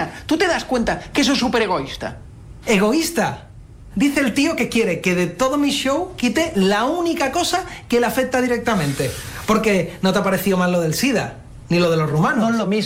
Mira, ¿tú te das cuenta que eso es súper egoísta? ¿Egoísta? Dice el tío que quiere que de todo mi show quite la única cosa que le afecta directamente. Porque no te ha parecido mal lo del SIDA, ni lo de los rumanos. No es lo mismo.